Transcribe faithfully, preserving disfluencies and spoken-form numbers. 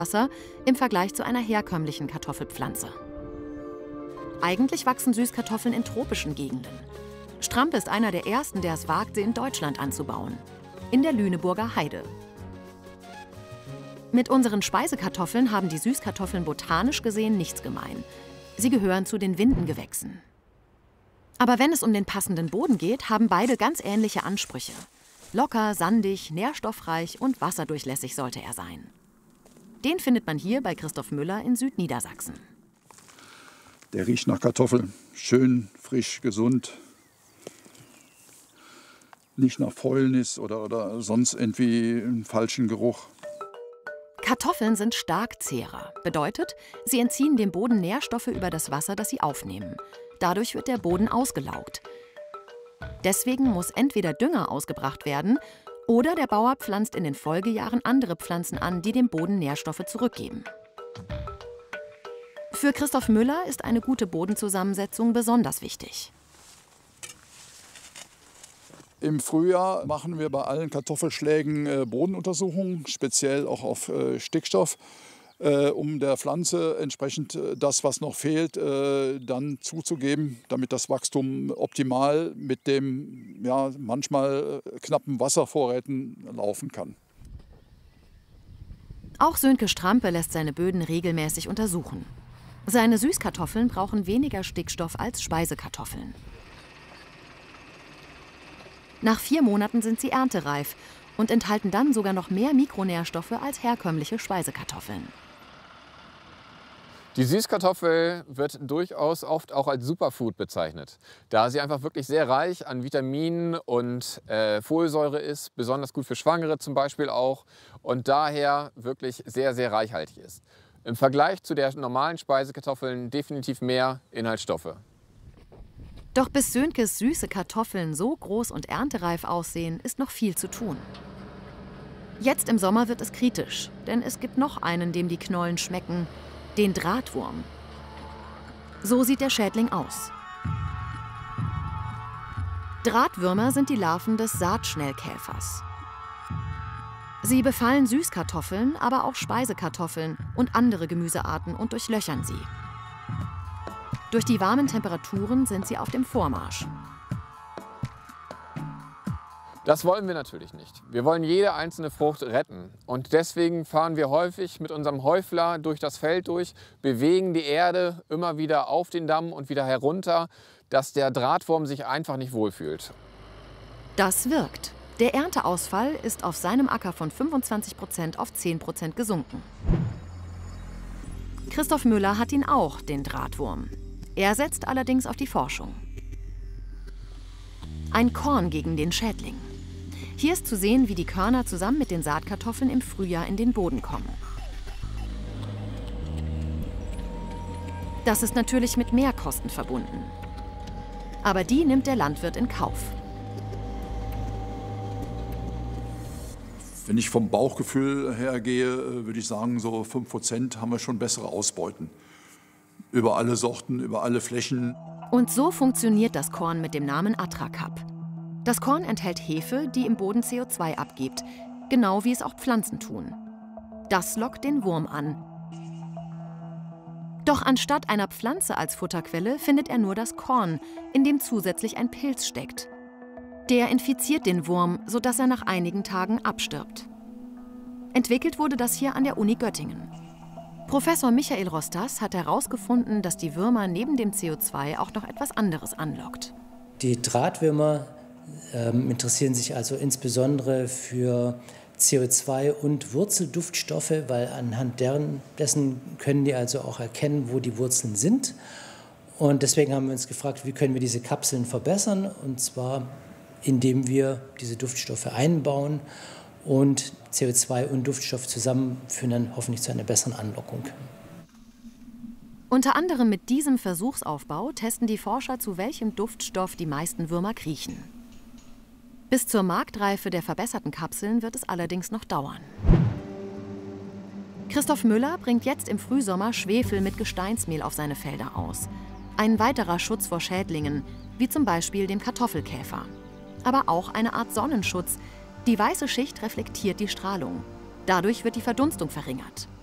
Wasser im Vergleich zu einer herkömmlichen Kartoffelpflanze. Eigentlich wachsen Süßkartoffeln in tropischen Gegenden. Strampe ist einer der ersten, der es wagt, sie in Deutschland anzubauen. In der Lüneburger Heide. Mit unseren Speisekartoffeln haben die Süßkartoffeln botanisch gesehen nichts gemein. Sie gehören zu den Windengewächsen. Aber wenn es um den passenden Boden geht, haben beide ganz ähnliche Ansprüche. Locker, sandig, nährstoffreich und wasserdurchlässig sollte er sein. Den findet man hier bei Christoph Müller in Südniedersachsen. Der riecht nach Kartoffeln. Schön, frisch, gesund. Nicht nach Fäulnis oder, oder sonst irgendwie einen falschen Geruch. Kartoffeln sind Starkzehrer. Bedeutet, sie entziehen dem Boden Nährstoffe über das Wasser, das sie aufnehmen. Dadurch wird der Boden ausgelaugt. Deswegen muss entweder Dünger ausgebracht werden oder der Bauer pflanzt in den Folgejahren andere Pflanzen an, die dem Boden Nährstoffe zurückgeben. Für Christoph Müller ist eine gute Bodenzusammensetzung besonders wichtig. Im Frühjahr machen wir bei allen Kartoffelschlägen äh, Bodenuntersuchungen, speziell auch auf äh, Stickstoff, äh, um der Pflanze entsprechend äh, das, was noch fehlt, äh, dann zuzugeben, damit das Wachstum optimal mit dem ja, manchmal äh, knappen Wasservorräten laufen kann. Auch Sönke Strampe lässt seine Böden regelmäßig untersuchen. Seine Süßkartoffeln brauchen weniger Stickstoff als Speisekartoffeln. Nach vier Monaten sind sie erntereif und enthalten dann sogar noch mehr Mikronährstoffe als herkömmliche Speisekartoffeln. Die Süßkartoffel wird durchaus oft auch als Superfood bezeichnet, da sie einfach wirklich sehr reich an Vitaminen und äh, Folsäure ist, besonders gut für Schwangere zum Beispiel auch und daher wirklich sehr, sehr reichhaltig ist. Im Vergleich zu der normalen Speisekartoffeln definitiv mehr Inhaltsstoffe. Doch bis Sönkes süße Kartoffeln so groß und erntereif aussehen, ist noch viel zu tun. Jetzt im Sommer wird es kritisch, denn es gibt noch einen, dem die Knollen schmecken, den Drahtwurm. So sieht der Schädling aus. Drahtwürmer sind die Larven des Saatschnellkäfers. Sie befallen Süßkartoffeln, aber auch Speisekartoffeln und andere Gemüsearten und durchlöchern sie. Durch die warmen Temperaturen sind sie auf dem Vormarsch. Das wollen wir natürlich nicht. Wir wollen jede einzelne Frucht retten. Und deswegen fahren wir häufig mit unserem Häufler durch das Feld durch, bewegen die Erde immer wieder auf den Damm und wieder herunter, dass der Drahtwurm sich einfach nicht wohlfühlt. Das wirkt. Der Ernteausfall ist auf seinem Acker von fünfundzwanzig Prozent auf zehn Prozent gesunken. Christoph Müller hat ihn auch, den Drahtwurm. Er setzt allerdings auf die Forschung. Ein Korn gegen den Schädling. Hier ist zu sehen, wie die Körner zusammen mit den Saatkartoffeln im Frühjahr in den Boden kommen. Das ist natürlich mit Mehrkosten verbunden. Aber die nimmt der Landwirt in Kauf. Wenn ich vom Bauchgefühl her gehe, würde ich sagen, so fünf Prozent haben wir schon bessere Ausbeuten. Über alle Sorten, über alle Flächen. Und so funktioniert das Korn mit dem Namen Atracap. Das Korn enthält Hefe, die im Boden C O zwei abgibt, genau wie es auch Pflanzen tun. Das lockt den Wurm an. Doch anstatt einer Pflanze als Futterquelle findet er nur das Korn, in dem zusätzlich ein Pilz steckt. Der infiziert den Wurm, sodass er nach einigen Tagen abstirbt. Entwickelt wurde das hier an der Uni Göttingen. Professor Michael Rostas hat herausgefunden, dass die Würmer neben dem C O zwei auch noch etwas anderes anlockt. Die Drahtwürmer ähm, interessieren sich also insbesondere für C O zwei und Wurzelduftstoffe, weil anhand deren, dessen können die also auch erkennen, wo die Wurzeln sind. Und deswegen haben wir uns gefragt, wie können wir diese Kapseln verbessern, und zwar indem wir diese Duftstoffe einbauen und C O zwei und Duftstoff zusammen führen dann hoffentlich zu einer besseren Anlockung. Unter anderem mit diesem Versuchsaufbau testen die Forscher, zu welchem Duftstoff die meisten Würmer kriechen. Bis zur Marktreife der verbesserten Kapseln wird es allerdings noch dauern. Christoph Müller bringt jetzt im Frühsommer Schwefel mit Gesteinsmehl auf seine Felder aus. Ein weiterer Schutz vor Schädlingen, wie zum Beispiel dem Kartoffelkäfer. Aber auch eine Art Sonnenschutz. Die weiße Schicht reflektiert die Strahlung. Dadurch wird die Verdunstung verringert.